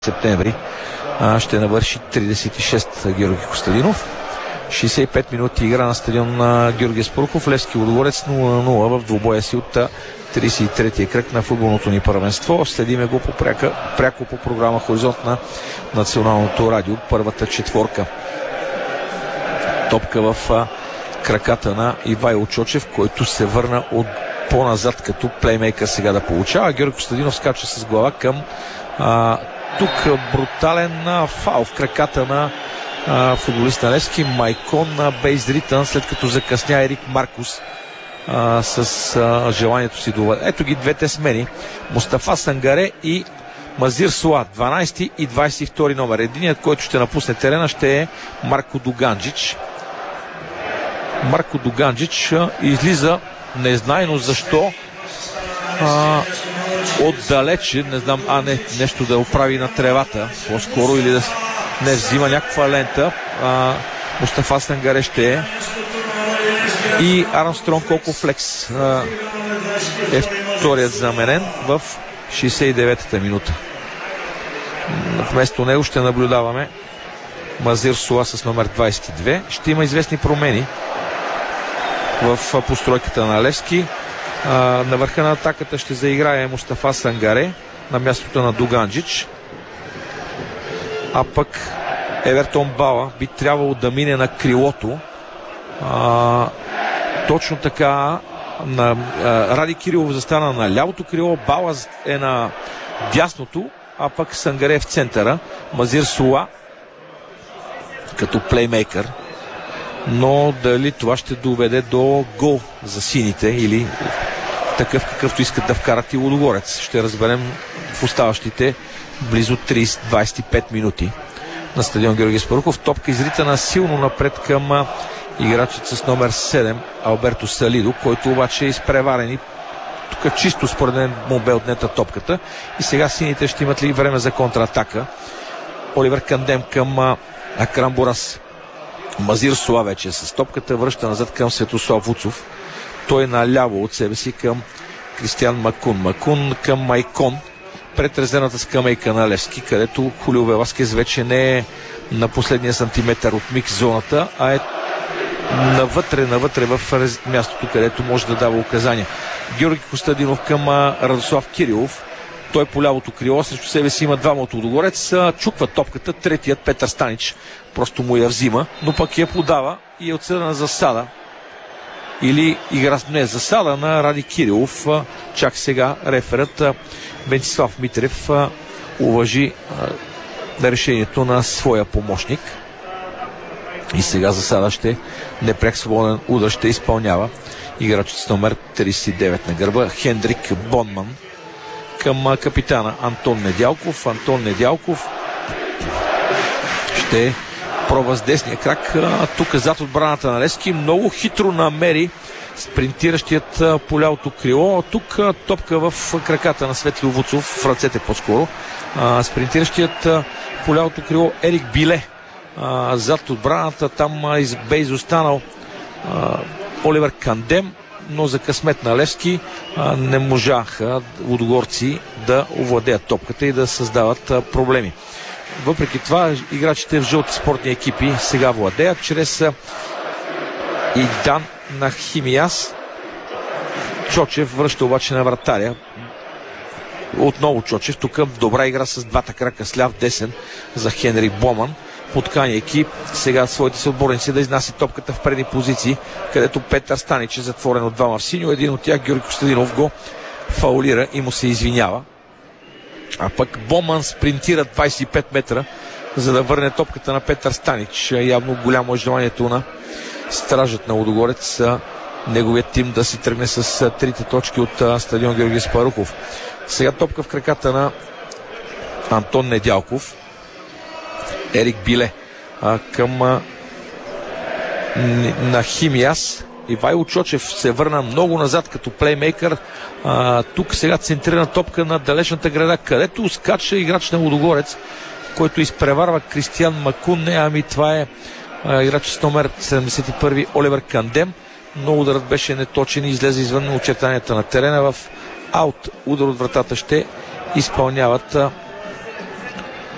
септември ще навърши 36 Георги Костадинов. 65 минути игра на стадион на Георги Аспарухов. Левски Лудогорец 0-0 в двубоя си от 33-я кръг на футболното ни първенство. Следиме го пряко по програма Хоризонт на Националното радио. Първата четворка. Топка в краката на Ивайло Чочев, който се върна от по-назад като плеймейкър сега да получава. Георги Костадинов скача с глава към тук брутален фаул в краката на футболист на Левски. Майкон бе изритан, след като закъсня Ерик Маркус с желанието си да... Ето ги двете смени. Мустафа Сангаре и Мазир Суа, 12 и 22 номер. Единият, който ще напусне терена, ще е Марко Дуганджич. Марко Дуганджич излиза незнайно защо отдалече, не знам, нещо да оправи на тревата по-скоро, или да не взима някаква лента. Мустафа Сангаре ще е. И Армстронг Окофлекс е вторият заменен в 69-та минута. Вместо него ще наблюдаваме Мазир Суа с номер 22. Ще има известни промени в постройката на Левски. На върха на атаката ще заиграе Мустафа Сангаре на мястото на Дуганджич. А пък Евертон Бала би трябвало да мине на крилото. Точно така Ради Кирилов застана на лявото крило, Бала е на дясното, а пък Сангаре е в центъра. Мазир Суа като плеймейкър. Но дали това ще доведе до гол за сините или такъв, какъвто искат да вкарат и Лудогорец, ще разберем в оставащите близо 30-25 минути на стадион Георги Аспарухов. Топка изритана силно напред към играчът с номер 7 Алберто Салидо, който обаче е изпреварен и тук чисто според мен му бе отнета топката. И сега сините ще имат ли време за контратака? Оливер Кандем към Акрам Борас. Мазир Суа вече с топката връща назад към Светослав Вуцов. Той е наляво от себе си към Кристиан Макун. Макун към Майкон пред резервната скамейка на Левски, където Хулио Веласкес вече не е на последния сантиметър от микс зоната, а е навътре в мястото, където може да дава указания. Георги Костадинов към Радослав Кирилов. Той по лявото крило, срещу себе си има двама от Лудогорец. Чуква топката, третият Петър Станич просто му я взима, но пък я подава и е отсъдена засада. Или игра не засада на Ради Кирилов. Чак сега реферът Венцислав Митрев уважи решението на своя помощник. И сега засада ще непряк свободен удар ще изпълнява играчът с номер 39 на гърба Хендрик Бонман към капитана Антон Недялков. Антон Недялков ще пробва с десния крак. Тук зад отбраната на Левски много хитро намери спринтиращият по лявото крило. Тук топка в краката на Светли Вуцов, в ръцете по-скоро. Спринтиращият по лявото крило Ерик Биле зад отбраната. Там бе изостанал Оливер Кандем, но за късмет на Левски не можаха лудогорци да овладеят топката и да създават проблеми. Въпреки това, играчите в жълти спортни екипи сега владеят чрез Идан Нахимияс. Чочев връща обаче на вратаря. Отново Чочев. Тук добра игра с двата крака с ляв десен за Хенри Боман. Подканяйки сега своите съотборници да изнася топката в предни позиции, където Петър Станич е затворен от двама в синьо. Един от тях, Георги Костадинов, го фаулира и му се извинява. А пък Боман спринтира 25 метра, за да върне топката на Петър Станич. Явно голямо е желанието на стражът на Лудогорец, неговият тим да си тръгне с трите точки от стадион Георги Аспарухов. Сега топка в краката на Антон Недялков. Ерик Биле към Нахимияс. Ивайло Чочев се върна много назад като плеймейкър. Тук сега центрирана топка на далечната града, където скача играч на Лудогорец, който изпреварва Кристиан Макун. Това е играч с номер 71 Оливер Кандем, но ударът беше неточен и излезе извън очертанията на терена. В аут удар от вратата ще изпълняват